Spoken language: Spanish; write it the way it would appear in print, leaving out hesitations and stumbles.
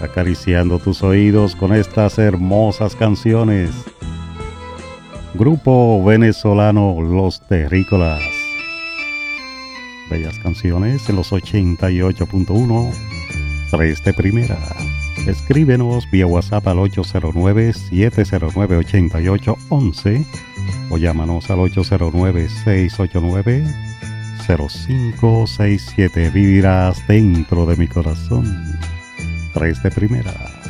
acariciando tus oídos con estas hermosas canciones. Grupo venezolano Los Terrícolas. Bellas canciones en los 88.1, 3 de primera. Escríbenos vía WhatsApp al 809-709-8811 o llámanos al 809-689-0567. Vivirás dentro de mi corazón. 3 de primera.